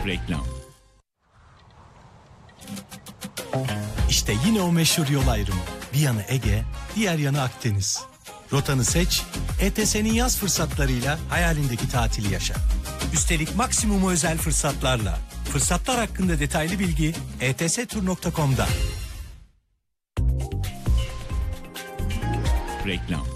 Reklam. İşte yine o meşhur yol ayrımı. Bir yanı Ege, diğer yanı Akdeniz. Rotanı seç, ETS'nin yaz fırsatlarıyla hayalindeki tatili yaşa. Üstelik maksimum özel fırsatlarla. Fırsatlar hakkında detaylı bilgi etstur.com'da. Reklam.